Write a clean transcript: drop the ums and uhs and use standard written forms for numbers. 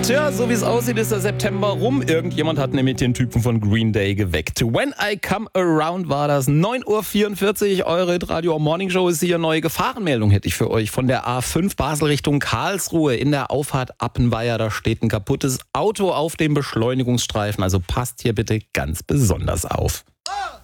Tja, so wie es aussieht, ist der September rum. Irgendjemand hat nämlich den Typen von Green Day geweckt. When I Come Around war das. 9.44 Uhr, eure Radio Morning Show ist hier. Neue Gefahrenmeldung hätte ich für euch. Von der A5 Basel Richtung Karlsruhe in der Auffahrt Appenweier. Da steht ein kaputtes Auto auf dem Beschleunigungsstreifen. Also passt hier bitte ganz besonders auf.